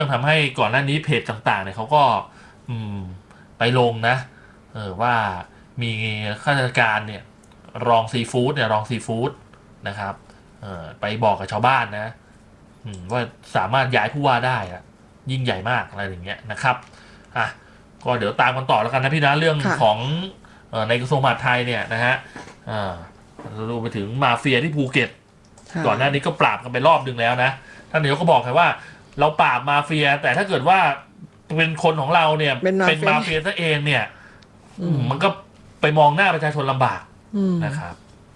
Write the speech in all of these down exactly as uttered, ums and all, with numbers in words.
ต้องทำให้ก่อนหน้านี้เพจต่างๆเนี่ยเขาก็ไปลงนะเออว่ามีข้าราชการเนี่ยรองซีฟู้ดเนี่ยรองซีฟู้ดนะครับเออไปบอกกับชาวบ้านนะว่าสามารถย้ายผู้ว่าได้อะยิ่งใหญ่มากอะไรอย่างเงี้ยนะครับอ่ะก็เดี๋ยวตามกันต่อแล้วกันนะพี่นะเรื่องของเออในกระทรวงมหาดไทยเนี่ยนะฮะอ่ารวมไปถึงมาเฟียที่ภูเก็ตก่อนหน้านี้ก็ปราบกันไปรอบนึงแล้วนะท่านนายกก็บอกแค่ว่าเราปราบมาเฟียแต่ถ้าเกิดว่าเป็นคนของเราเนี่ยเป็นมาเฟียซะเองเนี่ยมันก็ไปมองหน้าประชาชนลำบากนะครับ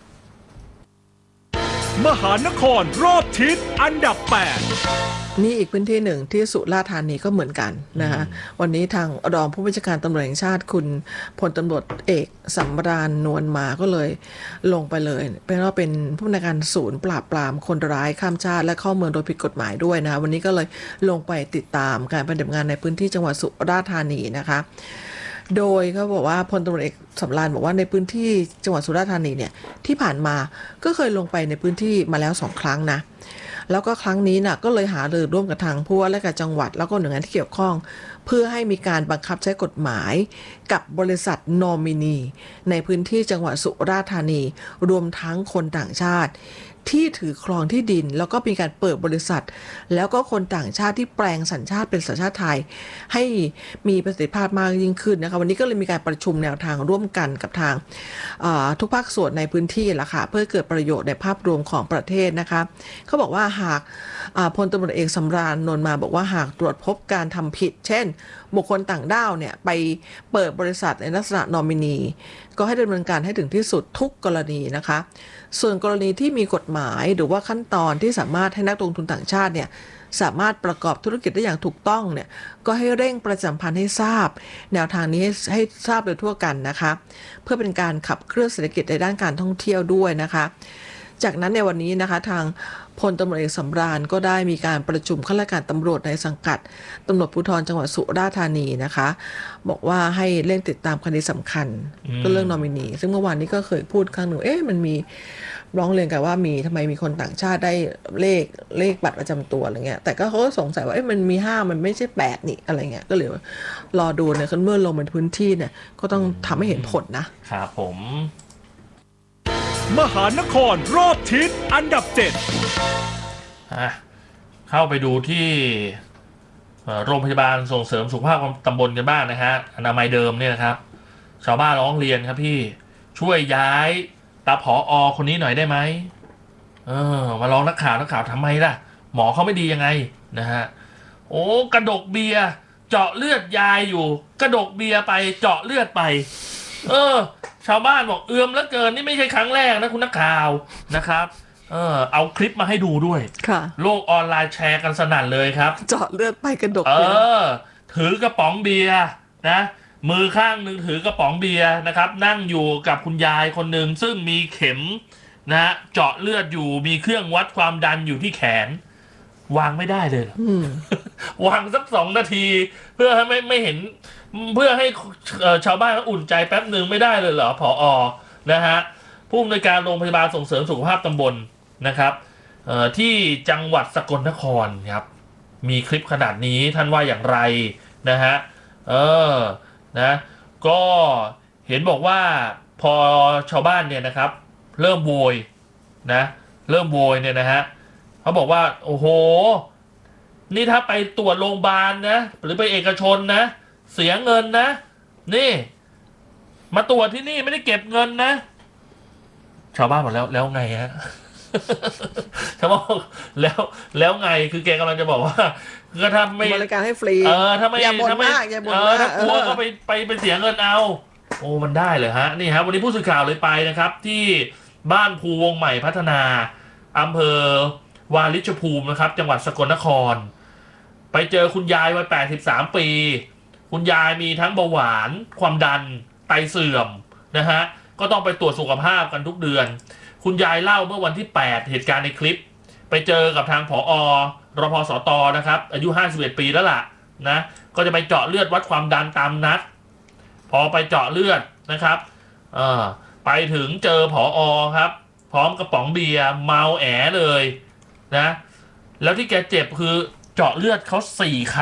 มหานครรอบทิศอันดับแปดนี่อีกพื้นที่หนึ่งที่สุราษฎร์ธานีก็เหมือนกันนะคะวันนี้ทางรองผู้บัญชาการตำรวจแห่งชาติคุณพลตำรวจเอกสำราญนวลมาก็เลยลงไปเลยเป็นว่าเป็นผู้ในการศูนย์ปราบปรามคนร้ายข้ามชาติและเข้าเมืองโดยผิดกฎหมายด้วยนะคะวันนี้ก็เลยลงไปติดตามการปฏิบัติงานในพื้นที่จังหวัดสุราษฎร์ธานีนะคะโดยเขาบอกว่าพลตำรวจเอกสำราญบอกว่าในพื้นที่จังหวัดสุราษฎร์ธานีเนี่ยที่ผ่านมาก็เคยลงไปในพื้นที่มาแล้วสองครั้งนะแล้วก็ครั้งนี้น่ะก็เลยหารือร่วมกับทางผู้ว่าราชการจังหวัดแล้วก็หน่วยงานที่เกี่ยวข้องเพื่อให้มีการบังคับใช้กฎหมายกับบริษัทนอมินีในพื้นที่จังหวัดสุราษฎร์ธานีรวมทั้งคนต่างชาติที่ถือครองที่ดินแล้วก็มีการเปิดบริษัทแล้วก็คนต่างชาติที่แปลงสัญชาติเป็นสัญชาติไทยให้มีประสิทธิภาพมากยิ่งขึ้นนะคะวันนี้ก็เลยมีการประชุมแนวทางร่วมกันกับทางทุกภาคส่วนในพื้นที่ละค่ะเพื่อเกิดประโยชน์ในภาพรวมของประเทศนะคะเขาบอกว่าหากพลตำรวจเอกสำราญนวลมาบอกว่าหากตรวจพบการทำผิดเช่นบุคคลต่างด้าวเนี่ยไปเปิดบริษัทในลักษณะนอมินีก็ให้ดำเนินการให้ถึงที่สุดทุกกรณีนะคะส่วนกรณีที่มีกฎหมายหรือว่าขั้นตอนที่สามารถให้นักลงทุนต่างชาติเนี่ยสามารถประกอบธุรกิจได้อย่างถูกต้องเนี่ยก็ให้เร่งประชาสัมพันธ์ให้ทราบแนวทางนี้ให้ให้ทราบโดยทั่วกันนะคะเพื่อเป็นการขับเคลื่อนเศรษฐกิจในด้านการท่องเที่ยวด้วยนะคะจากนั้นในวันนี้นะคะทางพลตำรวจเอกสำราญก็ได้มีการประชุมข้าราชการตำรวจในสังกัดตำรวจภูธรจังหวัดสุราษฎร์ธานีนะคะบอกว่าให้เร่งติดตามคดีสำคัญก็เรื่องนอมินีซึ่งเมื่อวานนี้ก็เคยพูดครั้งหนึ่งเอ๊ะมันมีร้องเรียนกันว่ามีทำไมมีคนต่างชาติได้เลขเลขบัตรประจำตัวอะไรเงี้ยแต่ก็เขาก็สงสัยว่าเอ๊ะมันมีห้ามันไม่ใช่แปดนี่อะไรเงี้ยก็เลยรอดูเนี่ยเมื่อลงในพื้นที่เนี่ยก็ต้องทำให้เห็นผลนะครับผมมหานครรอบทิศอันดับเจ็ดเข้าไปดูที่โรงพยาบาลส่งเสริมสุขภาพตำบลกันบ้างนะฮะอนามัยเดิมเนี่ยนะครับชาวบ้านร้องเรียนครับพี่ช่วยย้ายตาผออคนนี้หน่อยได้ไหมเออมาลองนักข่าวนักข่าวทำไมล่ะหมอเขาไม่ดียังไงนะฮะโอ้กระดกเบียร์เจาะเลือดยายอยู่กระดกเบียร์ไปเจาะเลือดไปเออชาวบ้านบอกเอื้อมเหลือเกินนี่ไม่ใช่ครั้งแรกนะคุณนักข่าวนะครับเออเอาคลิปมาให้ดูด้วยค่ะโลกออนไลน์แชร์กันสนั่นเลยครับเจาะเลือดไปกระดกเออถือกระป๋องเบียร์นะมือข้างหนึ่งถือกระป๋องเบียร์นะครับนั่งอยู่กับคุณยายคนหนึ่งซึ่งมีเข็มนะเจาะเลือดอยู่มีเครื่องวัดความดันอยู่ที่แขนวางไม่ได้เลยวางสักสองนาทีเพื่อให้ไม่ไม่เห็นเพื่อให้ชาวบ้านอุ่นใจแป๊บหนึ่งไม่ได้เลยเหรอผอ.นะฮะผู้อำนวยการโรงพยาบาลส่งเสริมสุขภาพตำบลนะครับที่จังหวัดสกลนครครับมีคลิปขนาดนี้ท่านว่าอย่างไรนะฮะเออนะก็เห็นบอกว่าพอชาวบ้านเนี่ยนะครับเริ่มโวยนะเริ่มโวยเนี่ยนะฮะเขาบอกว่าโอ้โหนี่ถ้าไปตรวจโรงพยาบาลนะหรือไปเอกชนนะเสียเงินนะนี่มาตรวจที่นี่ไม่ได้เก็บเงินนะชาวบ้านบอกแล้วแล้วไงฮะชาวบ้านแล้วแล้วไงคือแกกำลังจะบอกว่าก็ถ้าไม่บริการให้ฟรีเออถ้าไม่อย่าบ่นมากอย่าบ่นมากถ้ากลัวก็ไปไปไปเสียเงินเอาโอ้มันได้เลยฮะนี่ฮะวันนี้ผู้สื่อข่าวเลยไปนะครับที่บ้านภูวงใหม่พัฒนาอำเภอวาริชภูมินะครับจังหวัดสกลนครไปเจอคุณยายวัยแปดสิบสามปีคุณยายมีทั้งเบาหวานความดันไตเสื่อมนะฮะก็ต้องไปตรวจสุขภาพกันทุกเดือนคุณยายเล่าเมื่อวันที่แปดเหตุการณ์ในคลิปไปเจอกับทางผอ.รพสต.นะครับอายุห้าสิบเอ็ดปีแล้วล่ะนะก็จะไปเจาะเลือดวัดความดันตามนัดพอไปเจาะเลือดนะครับเออไปถึงเจอผอ.ครับพร้อมกระป๋องเบียร์เมาแอ๋เลยนะแล้วที่แกเจ็บคือเจาะเลือดเขาสี่ครั้ง